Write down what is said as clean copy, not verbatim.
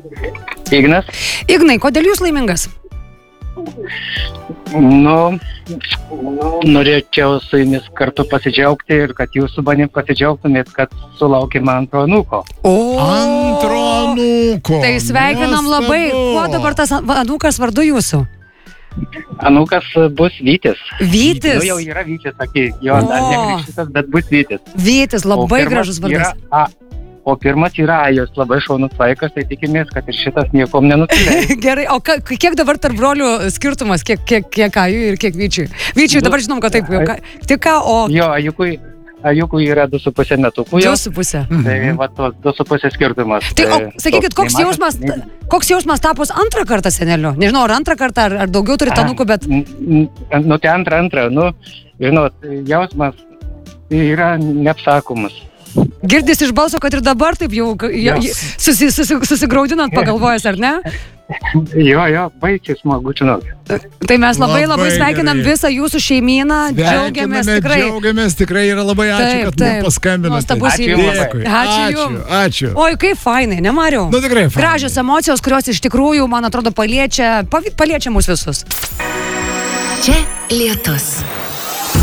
Ignas. Ignai, kodėl jūs laimingas? Norėčiau su jumis kartu pasidžiaugti ir kad jūs su manim pasidžiaugtumėt, kad sulaukėme antro anūko. Antro anūko. Tai sveikinam labai. Kuo dabar tas anūkas vardu jūsų? Anūkas bus Vytis. Vytis? Jau yra Vytis, sakė, jo dar nekrikštytas, bet bus Vytis. Vytis, labai gražus vardas. O pirmas yra Ajus, labai šaunus vaikas, tai tikimės, kad ir šitas niekom nenusileis. Gerai, o kiek dabar tarp brolių skirtumas, kiek Ajui ir kiek Vyčiui? Vyčiui dabar žinom, kad taip, tik ką, o... Jo, Ajukui yra 2,5 metukų. 2,5. Tai va, tos 2,5 skirtumas. Tai, o, sakykit, koks jausmas tapus antrą kartą seneliu? Nežinau, ar antrą kartą, ar daugiau turite anūkų, bet... Tai antrą, žinot, jausmas yra neapsakomas. Girdis iš balso, kad ir dabar taip jau susigraudinant pagalvojęs, ar ne? Jo, baisiai smagu, žinok. Tai mes labai sveikinam visą jūsų šeimyną, džiaugiamės tikrai ir labai ačiū, kad mums paskambinote. Ačiū jums. Ačiū. Oi, kaip fainai, ne Mariau? Nu, tikrai fainai. Gražios emocijos, kurios iš tikrųjų, man atrodo, paliečia mus visus. Čia Lietus.